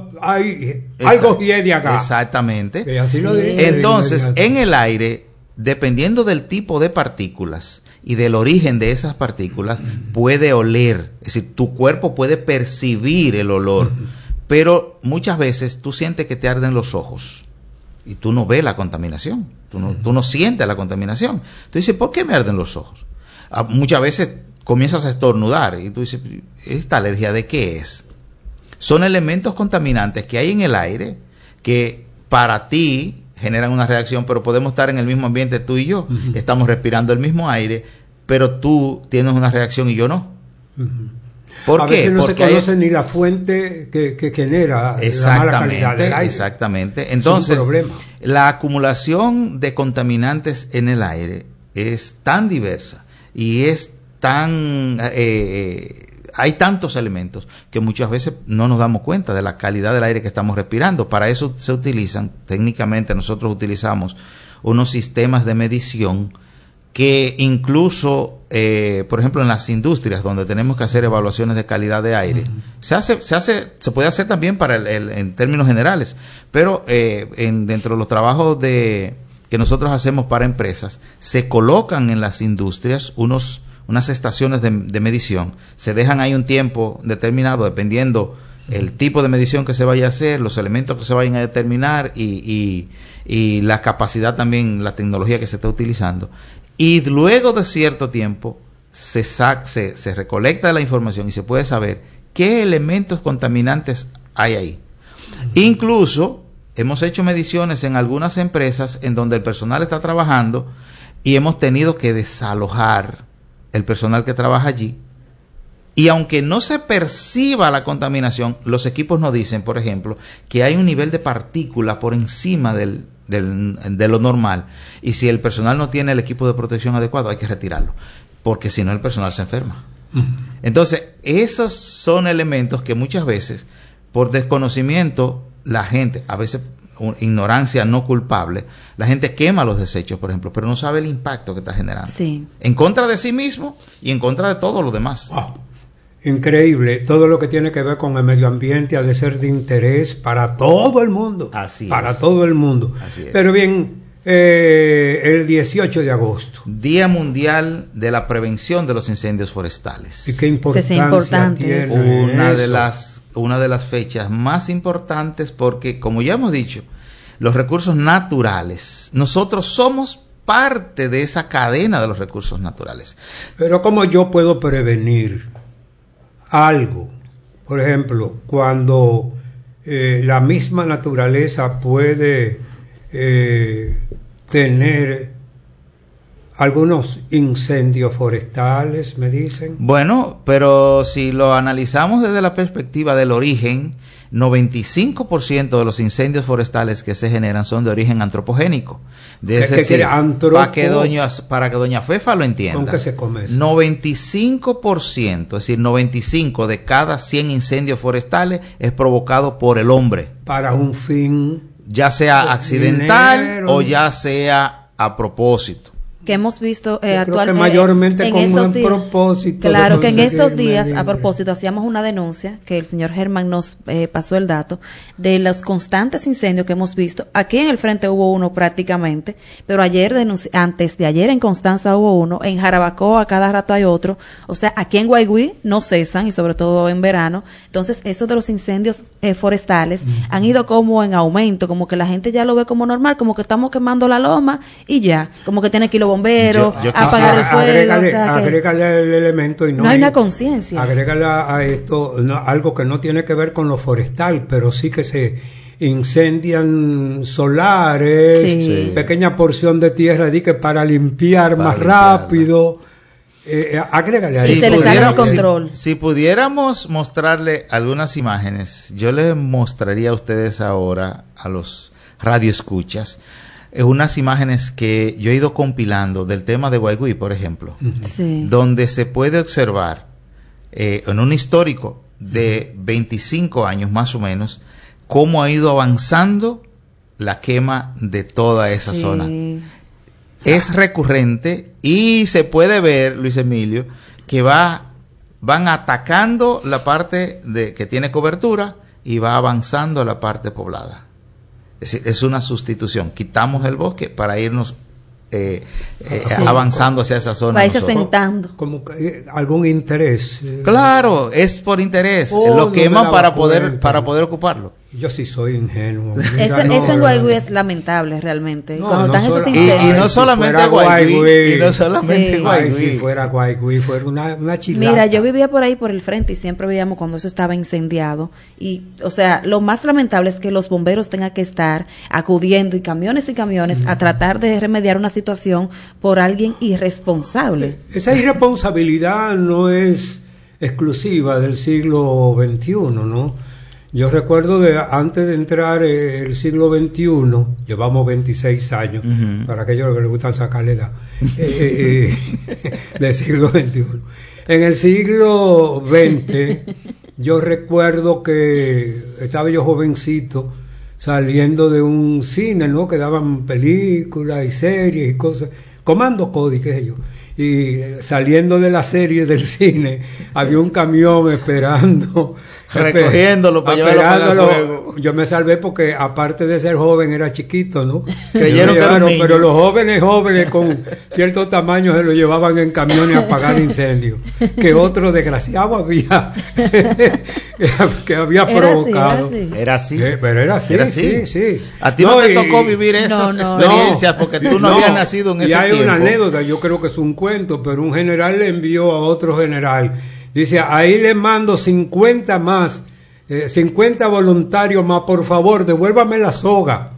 hay algo hiede acá. Exactamente. Así lo dice. Entonces, en el aire, dependiendo del tipo de partículas y del origen de esas partículas, puede oler. Es decir, tu cuerpo puede percibir el olor. Pero muchas veces tú sientes que te arden los ojos y tú no ves la contaminación, tú no sientes la contaminación. Tú dices, ¿por qué me arden los ojos? Muchas veces comienzas a estornudar y tú dices, ¿esta alergia de qué es? Son elementos contaminantes que hay en el aire que para ti generan una reacción, pero podemos estar en el mismo ambiente tú y yo, estamos respirando el mismo aire, pero tú tienes una reacción y yo no. ¿Por qué? Veces no porque se conoce ni la fuente que genera la mala calidad del aire. Exactamente. Entonces, la acumulación de contaminantes en el aire es tan diversa y es tan hay tantos elementos que muchas veces no nos damos cuenta de la calidad del aire que estamos respirando. Para eso se utilizan, técnicamente nosotros utilizamos unos sistemas de medición que incluso, por ejemplo, en las industrias donde tenemos que hacer evaluaciones de calidad de aire, se puede hacer también en términos generales, pero dentro de los trabajos que nosotros hacemos para empresas, se colocan en las industrias unas estaciones de medición, se dejan ahí un tiempo determinado dependiendo el tipo de medición que se vaya a hacer, los elementos que se vayan a determinar y la capacidad también, la tecnología que se está utilizando. Y luego de cierto tiempo se recolecta la información y se puede saber qué elementos contaminantes hay ahí. Incluso hemos hecho mediciones en algunas empresas en donde el personal está trabajando y hemos tenido que desalojar el personal que trabaja allí. Y aunque no se perciba la contaminación, los equipos nos dicen, por ejemplo, que hay un nivel de partícula por encima de lo normal, y si el personal no tiene el equipo de protección adecuado hay que retirarlo, porque si no el personal se enferma. Entonces esos son elementos que muchas veces por desconocimiento la gente, a veces ignorancia no culpable, la gente quema los desechos, por ejemplo, pero no sabe el impacto que está generando en contra de sí mismo y en contra de todo lo demás. Increíble, todo lo que tiene que ver con el medio ambiente ha de ser de interés para todo el mundo. Así para es. todo el mundo. Así es. Pero bien, el 18 de agosto. Día Mundial de la Prevención de los Incendios Forestales. ¿Y qué importancia tiene una de las fechas más importantes porque, como ya hemos dicho, los recursos naturales, nosotros somos parte de esa cadena de los recursos naturales. Pero ¿cómo yo puedo prevenir algo? Por ejemplo, cuando la misma naturaleza puede tener algunos incendios forestales, me dicen. Bueno, pero si lo analizamos desde la perspectiva del origen, 95% de los incendios forestales que se generan son de origen antropogénico. Para que doña Fefa lo entienda. ¿Con qué se come eso? 95%, es decir, 95 de cada 100 incendios forestales es provocado por el hombre. Para un fin, ya sea accidental o ya sea a propósito. que hemos visto actualmente mayormente con un propósito. Claro, que en estos días, a propósito, hacíamos una denuncia, que el señor Germán nos pasó el dato, de los constantes incendios que hemos visto. Aquí en el frente hubo uno prácticamente, pero antes de ayer en Constanza hubo uno, en Jarabacoa cada rato hay otro, o sea, aquí en Guaigüí no cesan, y sobre todo en verano. Entonces, eso de los incendios forestales han ido como en aumento, como que la gente ya lo ve como normal, como que estamos quemando la loma y ya, como que tiene que ir los bomberos a apagar el fuego. Agrégale el elemento y no hay una conciencia. Agrégale a esto algo que no tiene que ver con lo forestal, pero sí que se incendian solares, pequeña porción de tierra para limpiar más rápido. Agrégale ahí. Se les sale el control. Si pudiéramos mostrarle algunas imágenes, yo les mostraría a ustedes ahora, a los radioescuchas, unas imágenes que yo he ido compilando del tema de Guaigüí, por ejemplo, donde se puede observar en un histórico de 25 años más o menos, cómo ha ido avanzando la quema de toda esa zona. Es recurrente y se puede ver, Luis Emilio, que van atacando la parte que tiene cobertura y va avanzando la parte poblada. Es decir, es una sustitución. Quitamos el bosque para irnos avanzando hacia esa zona. Va a irse sentando. Como algún interés. Claro, es por interés. Lo queman para poder ocuparlo. Yo sí soy ingenuo. Ese en Guaigüí es lamentable realmente. Cuando están esos incendios. Y no solamente Guaigüí. Y no solamente Guaigüí. Si fuera Guaigüí, fuera una chilata. Mira, yo vivía por ahí por el frente y siempre veíamos cuando eso estaba incendiado. Y, o sea, lo más lamentable es que los bomberos tengan que estar acudiendo y camiones a tratar de remediar una situación por alguien irresponsable. Esa irresponsabilidad no es exclusiva del siglo XXI, ¿no? Yo recuerdo antes de entrar el siglo XXI, llevamos 26 años, para aquellos que les gustan sacarle edad, del siglo XXI. En el siglo XX, yo recuerdo que estaba yo jovencito, saliendo de un cine, ¿no? Que daban películas y series y cosas, Comando Cody, qué sé yo. Y saliendo de la serie del cine, había un camión esperando, recogiéndolo para llevarlo para el fuego. Yo me salvé porque, aparte de ser joven, era chiquito, ¿no? Creyeron que era un niño. Pero los jóvenes con cierto tamaño se lo llevaban en camiones a apagar incendios. Que otro desgraciado había que había provocado. Era así. Pero era así, sí. A ti no te tocó vivir esas experiencias porque tú no habías nacido en ese tiempo. Y hay una anécdota, yo creo que es un cuento, pero un general le envió a otro general. Dice, ahí le mando 50 más, 50 voluntarios más, por favor, devuélvame la soga.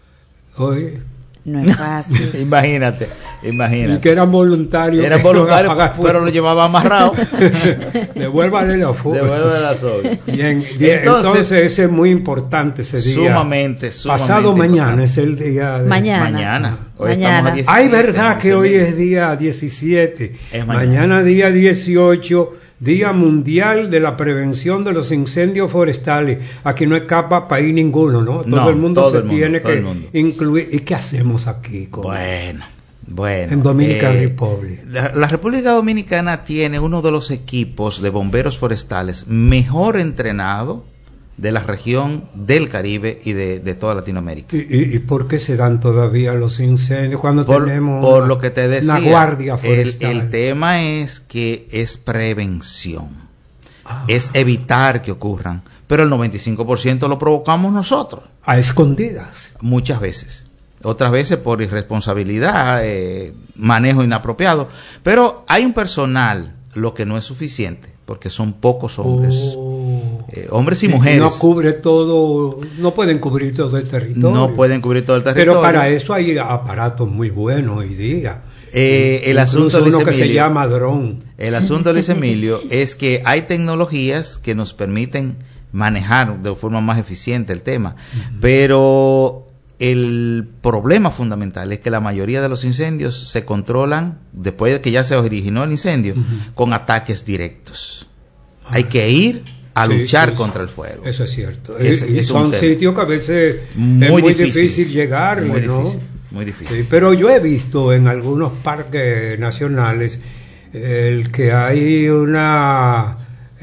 Oye. No es fácil. Imagínate. Y que eran voluntarios. Pero lo llevaba amarrado. Devuélvale la soga. Devuélvale la soga. Entonces ese es muy importante ese día. Sumamente. Pasado mañana es el día de... Mañana. Ay, verdad que hoy es día 17. Mañana día 18... Día Mundial de la Prevención de los Incendios Forestales. Aquí no escapa país ninguno, ¿no? Todo el mundo tiene que incluir. ¿Y qué hacemos aquí? Bueno. En Dominican Republic. La República Dominicana tiene uno de los equipos de bomberos forestales mejor entrenado de la región del Caribe y de toda Latinoamérica. ¿Y por qué se dan todavía los incendios cuando tenemos por lo que te decía, una guardia forestal? El tema es que es prevención, es evitar que ocurran, pero el 95% lo provocamos nosotros. A escondidas. Muchas veces. Otras veces por irresponsabilidad, manejo inapropiado. Pero hay un personal, lo que no es suficiente, porque son pocos hombres. Hombres y mujeres. No cubre todo, no pueden cubrir todo el territorio. No pueden cubrir todo el territorio. Pero para eso hay aparatos muy buenos hoy día. El asunto, Luis Emilio, que se llama dron. El asunto, Luis Emilio, es que hay tecnologías que nos permiten manejar de forma más eficiente el tema. Pero el problema fundamental es que la mayoría de los incendios se controlan después de que ya se originó el incendio con ataques directos. Hay que ir a luchar contra el fuego. Eso es cierto. Y son sitios que a veces es muy difícil llegar, ¿no? muy difícil. Sí, pero yo he visto en algunos parques nacionales el que hay una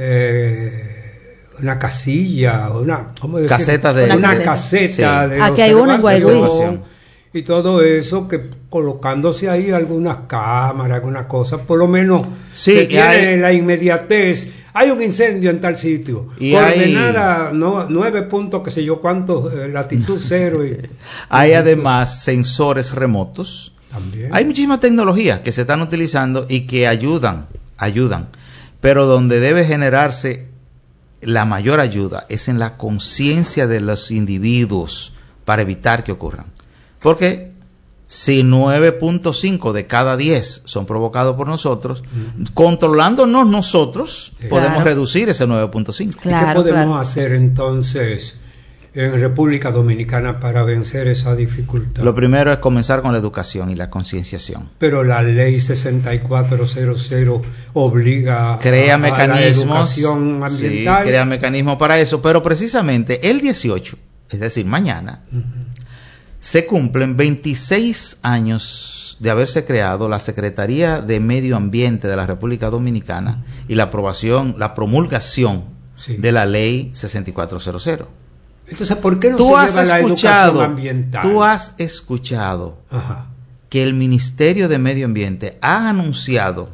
casilla, ¿cómo decir? Caseta de una caseta, caseta sí. de Aquí hay una en observación y todo eso, que colocándose ahí algunas cámaras, algunas cosas, por lo menos sí, se tiene la inmediatez. Hay un incendio en tal sitio, y coordenada 9 puntos, qué sé yo cuántos, latitud 0. Hay además sensores remotos. También. Hay muchísima tecnología que se están utilizando y que ayudan, pero donde debe generarse la mayor ayuda es en la conciencia de los individuos para evitar que ocurran. Porque si 9.5 de cada 10 son provocados por nosotros, controlándonos nosotros, podemos reducir ese 9.5. Claro, ¿y qué podemos hacer entonces en República Dominicana para vencer esa dificultad? Lo primero es comenzar con la educación y la concienciación. Pero la ley 6400 obliga crea mecanismos, la educación ambiental. Sí, crea mecanismos para eso, pero precisamente el 18, es decir, mañana, se cumplen 26 años de haberse creado la Secretaría de Medio Ambiente de la República Dominicana y la promulgación de la ley 6400. Entonces, ¿por qué no se lleva la educación ambiental? Tú has escuchado que el Ministerio de Medio Ambiente ha anunciado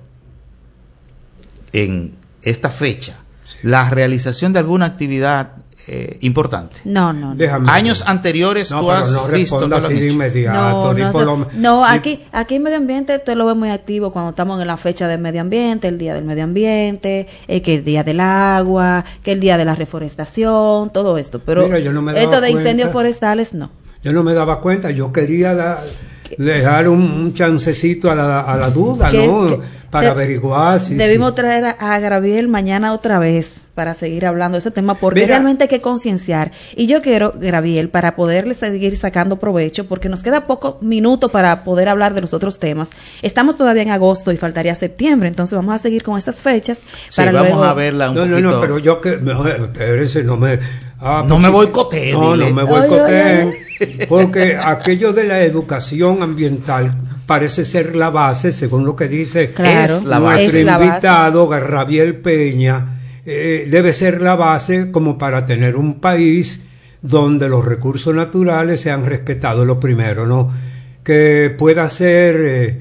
en esta fecha la realización de alguna actividad importante. No. Años anteriores tú has visto que así de inmediato. Aquí en Medio Ambiente usted lo ve muy activo cuando estamos en la fecha del medio ambiente, el Día del Medio Ambiente, que el Día del Agua, que el Día de la Reforestación, todo esto. Pero mira, yo no me daba esto de cuenta. Incendios forestales, no. Yo no me daba cuenta, yo quería dejar un chancecito a la duda, ¿no? Para averiguar si... Debimos traer a Gabriel mañana otra vez para seguir hablando de ese tema, porque realmente hay que concienciar. Y yo quiero, Gabriel, para poderle seguir sacando provecho, porque nos queda pocos minutos para poder hablar de los otros temas. Estamos todavía en agosto y faltaría septiembre, entonces vamos a seguir con estas fechas. Para vamos luego... a verla un poquito. No, pero yo que... Espérese, no me boicoteen. No me boicoteen. Porque aquello de la educación ambiental parece ser la base, según lo que dice nuestro invitado, Gabriel Peña, debe ser la base como para tener un país donde los recursos naturales sean respetados, lo primero, ¿no? Que pueda ser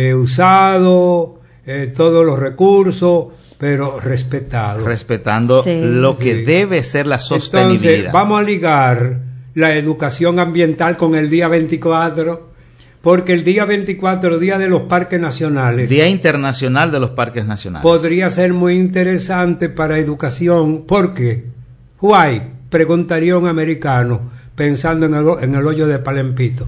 usado, todos los recursos, pero respetado. Respetando lo que debe ser la sostenibilidad. Entonces, vamos a ligar la educación ambiental con el día 24, porque el día 24, Día de los Parques Nacionales, Día Internacional de los Parques Nacionales, podría ser muy interesante para educación, porque why, preguntaría un americano pensando en el hoyo de Palempito.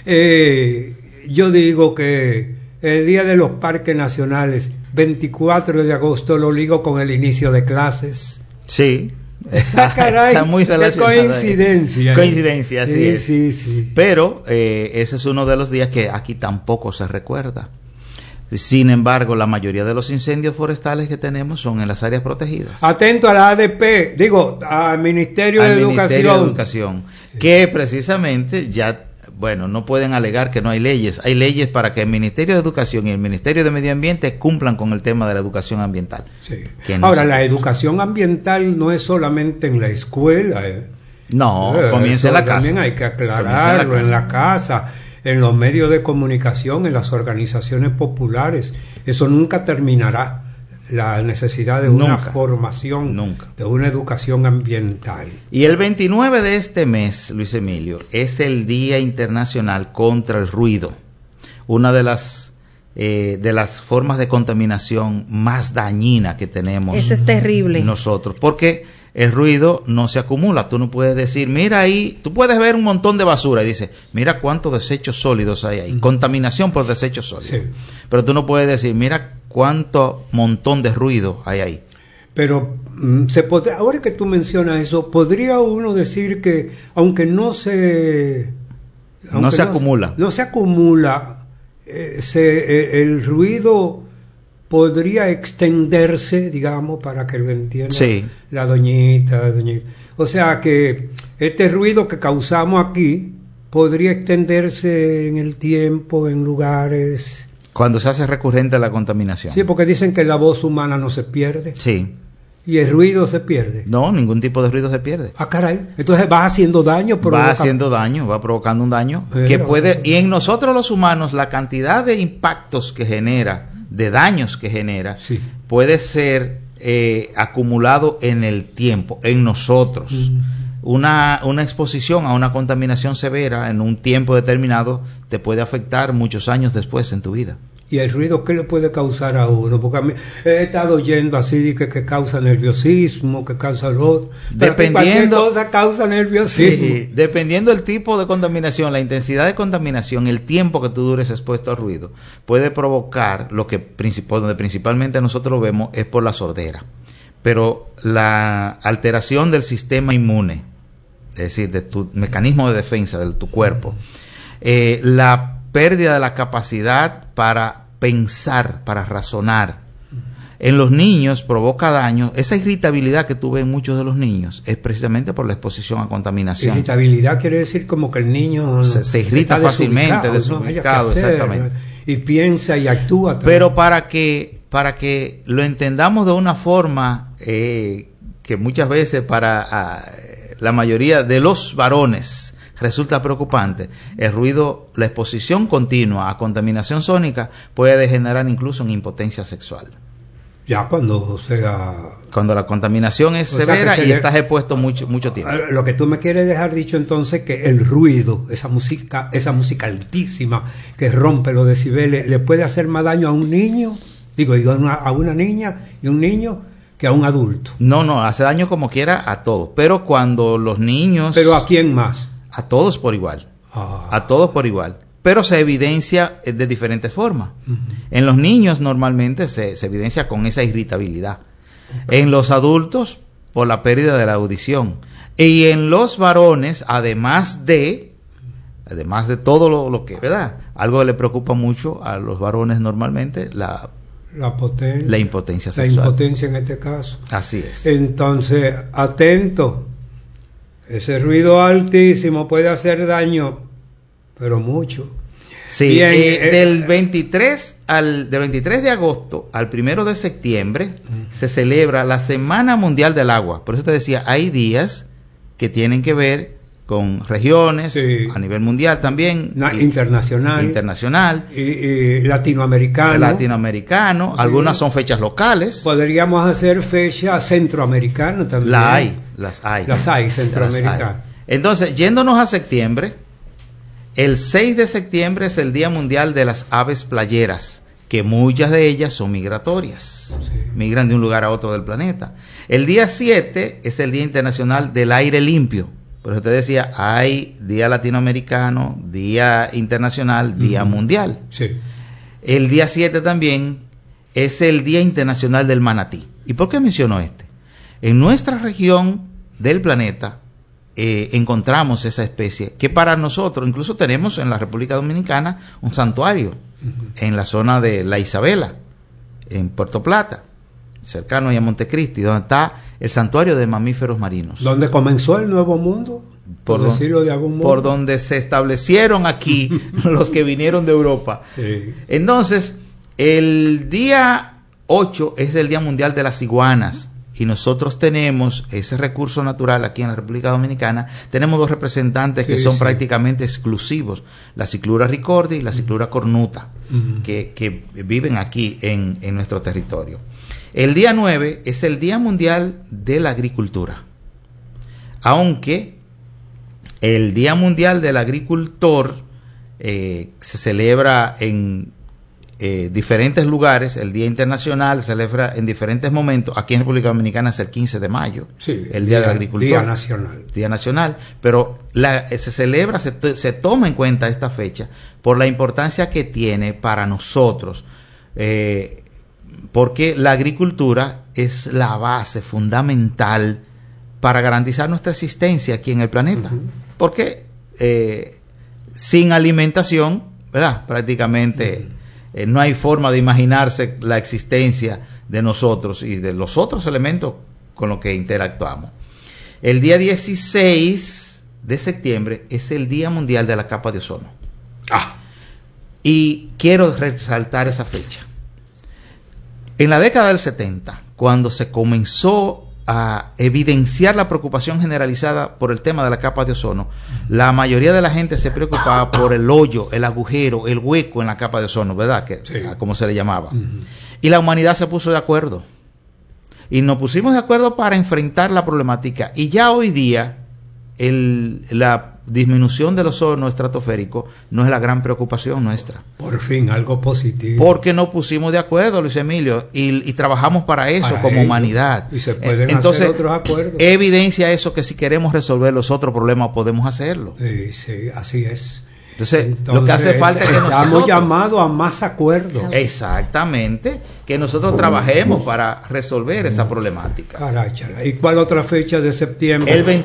Yo digo que el Día de los Parques Nacionales, 24 de agosto, lo ligo con el inicio de clases. Sí. Caray, está muy relacionado. Coincidencia, sí. Pero ese es uno de los días que aquí tampoco se recuerda. Sin embargo, la mayoría de los incendios forestales que tenemos son en las áreas protegidas. Atento a la ADP, al Ministerio de Educación. Sí. Que precisamente ya... Bueno, no pueden alegar que no hay leyes. Hay leyes para que el Ministerio de Educación y el Ministerio de Medio Ambiente cumplan con el tema de la educación ambiental. Sí. Ahora, la educación ambiental no es solamente en la escuela. No, comienza en la casa. También hay que aclararlo en la casa, en los medios de comunicación, en las organizaciones populares. Eso nunca terminará. La necesidad de una formación, de una educación ambiental. Y el 29 de este mes, Luis Emilio, es el Día Internacional contra el Ruido, una de las formas de contaminación más dañina que tenemos. Eso es terrible. Nosotros, porque el ruido no se acumula. Tú no puedes decir, mira ahí, tú puedes ver un montón de basura y dices, mira cuántos desechos sólidos hay ahí, contaminación por desechos sólidos. Sí. Pero tú no puedes decir, mira cuánto montón de ruido hay ahí. Pero ahora que tú mencionas eso, podría uno decir que aunque no se acumula, el ruido podría extenderse, digamos, para que lo entienda la doñita. O sea que este ruido que causamos aquí podría extenderse en el tiempo, en lugares... Cuando se hace recurrente la contaminación. Sí, porque dicen que la voz humana no se pierde. Sí. ¿Y el ruido se pierde? No, ningún tipo de ruido se pierde. Ah, caray. Entonces va haciendo daño. Va haciendo daño, va provocando un daño que puede... Y en nosotros los humanos, la cantidad de impactos que genera, de daños que genera, sí, puede ser acumulado en el tiempo, en nosotros. Una exposición a una contaminación severa en un tiempo determinado te puede afectar muchos años después en tu vida. ¿Y el ruido qué le puede causar a uno? Porque a mí he estado oyendo así que causa nerviosismo, que causa dolor. Dependiendo, cualquier cosa causa nerviosismo. Sí, dependiendo del tipo de contaminación, la intensidad de contaminación, el tiempo que tú dures expuesto al ruido, puede provocar lo que donde principalmente nosotros lo vemos es por la sordera. Pero la alteración del sistema inmune, es decir, de tu mecanismo de defensa de tu cuerpo, la pérdida de la capacidad para pensar, para razonar, en los niños provoca daño. Esa irritabilidad que tú ves en muchos de los niños es precisamente por la exposición a contaminación. Irritabilidad quiere decir como que el niño se irrita fácilmente, desubicado, exactamente. Y piensa y actúa también. Pero para que lo entendamos de una forma que muchas veces para la mayoría de los varones resulta preocupante, el ruido, la exposición continua a contaminación sónica puede degenerar incluso en impotencia sexual. Ya cuando la contaminación es severa y estás expuesto mucho tiempo. Lo que tú me quieres dejar dicho entonces, que el ruido, esa música altísima que rompe los decibeles, le puede hacer más daño a un niño, a una niña y un niño, que a un adulto. No, hace daño como quiera a todos, pero cuando los niños... ¿Pero a quién más? A todos por igual. A todos por igual. Pero se evidencia de diferentes formas. En los niños normalmente se evidencia con esa irritabilidad. En los adultos, por la pérdida de la audición. Y en los varones, además de todo lo que, ¿verdad? Algo que le preocupa mucho a los varones normalmente, la impotencia sexual. La impotencia en este caso. Así es. Entonces, atento. Ese ruido altísimo puede hacer daño, pero mucho. Sí, bien, del 23 de agosto al 1 de septiembre se celebra la Semana Mundial del Agua. Por eso te decía, hay días que tienen que ver con regiones, sí, a nivel mundial también, internacional y latinoamericano, sí, algunas son fechas locales. Podríamos hacer fechas centroamericanas también. Las hay centroamericanas. Entonces, yéndonos a septiembre, el 6 de septiembre es el Día Mundial de las Aves Playeras, que muchas de ellas son migratorias, sí, migran de un lugar a otro del planeta. El día 7 es el Día Internacional del Aire Limpio. Por eso te decía, hay Día Latinoamericano, Día Internacional, Día Mundial. Sí. El día 7 también es el Día Internacional del Manatí. ¿Y por qué menciono este? En nuestra región del planeta encontramos esa especie que para nosotros, incluso tenemos en la República Dominicana un santuario en la zona de La Isabela, en Puerto Plata, cercano a Montecristi, donde está el santuario de mamíferos marinos. ¿Dónde comenzó el Nuevo Mundo? Por decirlo de algún modo. Por donde se establecieron aquí los que vinieron de Europa. Sí. Entonces, el día 8 es el Día Mundial de las Iguanas. Y nosotros tenemos ese recurso natural aquí en la República Dominicana. Tenemos dos representantes que son prácticamente exclusivos, la Ciclura ricordi y la Ciclura cornuta, que viven aquí en nuestro territorio. El día 9 es el Día Mundial de la Agricultura. Aunque el Día Mundial del Agricultor se celebra en diferentes lugares, el Día Internacional se celebra en diferentes momentos. Aquí en República Dominicana es el 15 de mayo, sí, el Día del Agricultor. Día Nacional. Pero se celebra, se toma en cuenta esta fecha por la importancia que tiene para nosotros, porque la agricultura es la base fundamental para garantizar nuestra existencia aquí en el planeta. Porque sin alimentación, ¿verdad? Prácticamente no hay forma de imaginarse la existencia de nosotros y de los otros elementos con los que interactuamos. El día 16 de septiembre es el Día Mundial de la Capa de Ozono. Y quiero resaltar esa fecha. En la década del 70, cuando se comenzó a evidenciar la preocupación generalizada por el tema de la capa de ozono, la mayoría de la gente se preocupaba por el hoyo, el agujero, el hueco en la capa de ozono, ¿verdad? Como se le llamaba. Y la humanidad se puso de acuerdo. Y nos pusimos de acuerdo para enfrentar la problemática. Y ya hoy día, la disminución del ozono estratosférico no es la gran preocupación nuestra. Por fin, algo positivo. Porque nos pusimos de acuerdo, Luis Emilio, y trabajamos para eso como humanidad. Y se pueden Entonces, hacer otros acuerdos. Evidencia eso, que si queremos resolver los otros problemas podemos hacerlo. Sí, así es. Entonces, lo que hace falta es que estamos llamados a más acuerdos. Exactamente, que nosotros trabajemos para resolver esa problemática. Caracha. ¿Y cuál otra fecha de septiembre? El